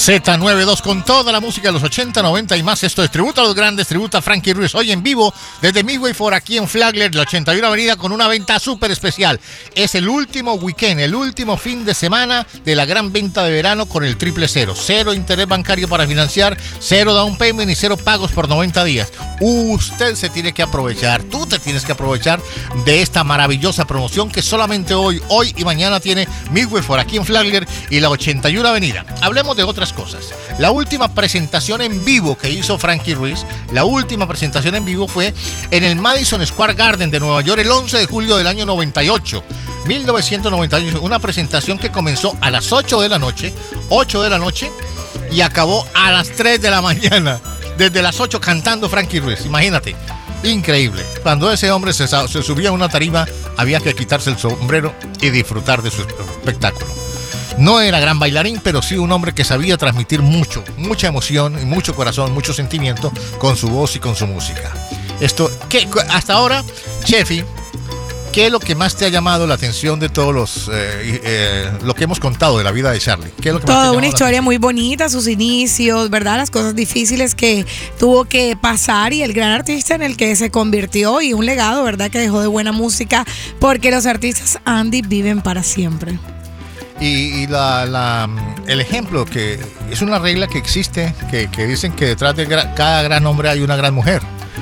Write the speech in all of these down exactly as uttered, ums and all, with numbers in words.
Z noventa y dos con toda la música de los ochenta, noventa y más. Esto es Tributo a los Grandes, tributo a Frankie Ruiz. Hoy en vivo desde Midway for aquí en Flagler, la ochenta y uno Avenida, con una venta súper especial. Es el último weekend, el último fin de semana de la gran venta de verano con el triple cero. Cero interés bancario para financiar, cero down payment y cero pagos por noventa días. Usted se tiene que aprovechar, tú te tienes que aprovechar de esta maravillosa promoción que solamente hoy, hoy y mañana tiene Midway for aquí en Flagler y la ochenta y uno Avenida. Hablemos de otras cosas. La última presentación en vivo que hizo Frankie Ruiz, la última presentación en vivo fue en el Madison Square Garden de Nueva York el once de julio del año noventa y ocho, mil novecientos noventa y ocho, una presentación que comenzó a las ocho de la noche, ocho de la noche y acabó a las tres de la mañana, desde las ocho cantando Frankie Ruiz, imagínate. Increíble. Cuando ese hombre se, se subía a una tarima, había que quitarse el sombrero y disfrutar de su espectáculo. No era gran bailarín, pero sí un hombre que sabía transmitir mucho, mucha emoción, y mucho corazón, mucho sentimiento con su voz y con su música. Esto, ¿qué, hasta ahora, Chefi, ¿qué es lo que más te ha llamado la atención de todos los, eh, eh, lo que hemos contado de la vida de Charlie? ¿Qué es lo que Toda una historia muy bonita, sus inicios, ¿verdad? Las cosas difíciles que tuvo que pasar y el gran artista en el que se convirtió y un legado, ¿verdad? Que dejó de buena música, porque los artistas Andy viven para siempre. Y, y la, la, el ejemplo, que es una regla que existe, que, que dicen que detrás de gra, cada gran hombre hay una gran mujer.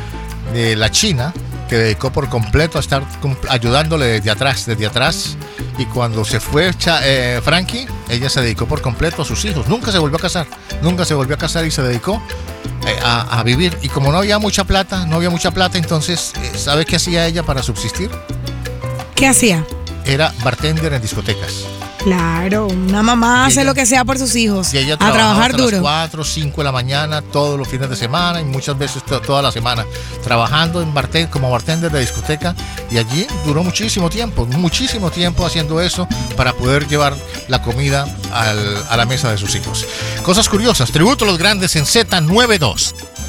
De la China, que dedicó por completo a estar ayudándole desde atrás, desde atrás. Y cuando se fue eh, Frankie, ella se dedicó por completo a sus hijos. Nunca se volvió a casar, nunca se volvió a casar y se dedicó eh, a, a vivir. Y como no había mucha plata, no había mucha plata, entonces, eh, ¿sabe qué hacía ella para subsistir? ¿Qué hacía? Era bartender en discotecas. Claro, una mamá hace ella, lo que sea por sus hijos, y ella a trabajar hasta duro. Las cuatro, cinco de la mañana, todos los fines de semana y muchas veces to- toda la semana, trabajando en bartender, como bartender de discoteca, y allí duró muchísimo tiempo, muchísimo tiempo haciendo eso para poder llevar la comida al, a la mesa de sus hijos. Cosas curiosas, tributo a los grandes en Z noventa y dos.